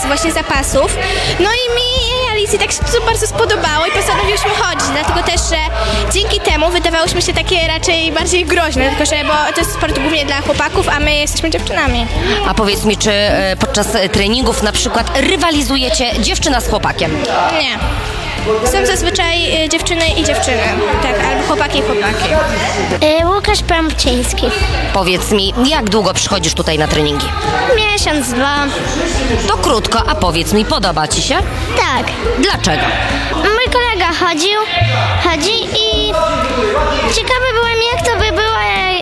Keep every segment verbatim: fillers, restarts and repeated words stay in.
właśnie zapasów. No i mi i Alicji tak się to bardzo spodobało i postanowiłyśmy chodzić, dlatego też, że dzięki temu wydawałyśmy się takie raczej bardziej groźne, tylko że bo to jest sport głównie dla chłopaków, a my jesteśmy dziewczynami. A powiedz mi, czy e, podczas e, treningów na przykład rywalizujecie dziewczyna z chłopakiem? Nie. Są zazwyczaj y, dziewczyny i dziewczyny, tak, albo chłopaki i chłopaki. Y, Łukasz Pramczyński. Powiedz mi, jak długo przychodzisz tutaj na treningi? Miesiąc, dwa. To krótko, a powiedz mi, podoba ci się? Tak. Dlaczego? Mój kolega chodził, chodzi i ciekawy byłem, jak to by było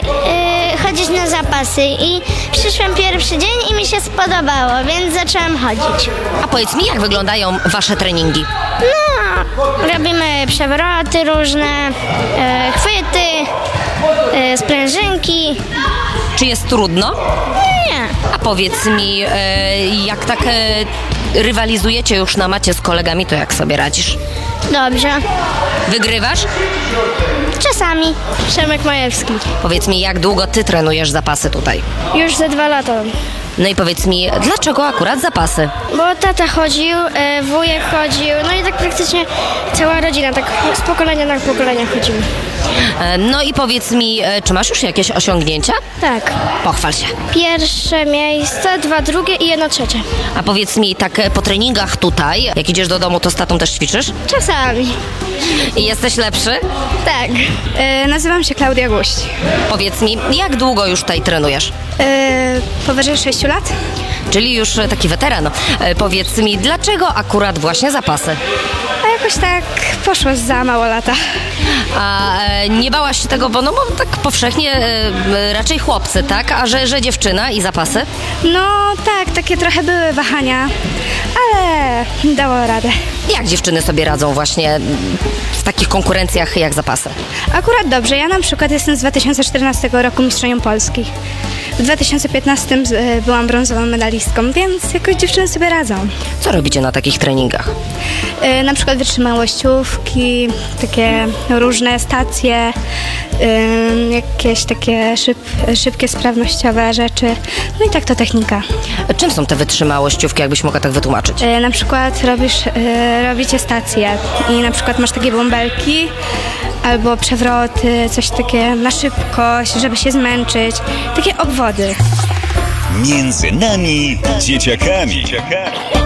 y, chodzić na zapasy. I przyszłem pierwszy dzień i mi się spodobało, więc zaczęłam chodzić. A powiedz mi, jak wyglądają wasze treningi? No, robimy przewroty różne, y, chwyty, y, sprężynki. Czy jest trudno? Nie. A powiedz mi, e, jak tak e, rywalizujecie już na macie z kolegami, to jak sobie radzisz? Dobrze. Wygrywasz? Czasami. Przemek Majewski. Powiedz mi, jak długo ty trenujesz zapasy tutaj? Już za dwa lata. No i powiedz mi, dlaczego akurat zapasy? Bo tata chodził, e, wujek chodził, no i tak praktycznie cała rodzina, tak z pokolenia na pokolenie chodzimy. E, no i powiedz mi, e, czy masz już jakieś osiągnięcia? Tak. Pochwal się. Pierwsze miejsce, dwa drugie i jedno trzecie. A powiedz mi, tak e, po treningach tutaj, jak idziesz do domu, to z tatą też ćwiczysz? Czasami. I jesteś lepszy? Tak. E, nazywam się Klaudia Guść. Powiedz mi, jak długo już tutaj trenujesz? E, powyżej sześciu lat? Czyli już e, taki weteran. E, powiedz mi, dlaczego akurat właśnie zapasy? A jakoś tak poszło za mało lata. A e, nie bałaś się tego, bo no bo tak powszechnie e, raczej chłopcy, tak? A że, że dziewczyna i zapasy? No tak, takie trochę były wahania, ale dało radę. Jak dziewczyny sobie radzą właśnie w takich konkurencjach jak zapasy? Akurat dobrze. Ja na przykład jestem z dwa tysiące czternastego roku mistrzenią Polski. W dwa tysiące piętnastym y, byłam brązową medalistką, więc jakoś dziewczyny sobie radzą. Co robicie na takich treningach? Y, na przykład wytrzymałościówki, takie różne stacje, y, jakieś takie szyb, szybkie, sprawnościowe rzeczy. No i tak to technika. Czym są te wytrzymałościówki, jakbyś mogła tak wytłumaczyć? Y, na przykład robisz, y, robicie stacje i na przykład masz takie bąbelki albo przewroty, coś takie na szybkość, żeby się zmęczyć. Takie obwody. Między nami dzieciakami.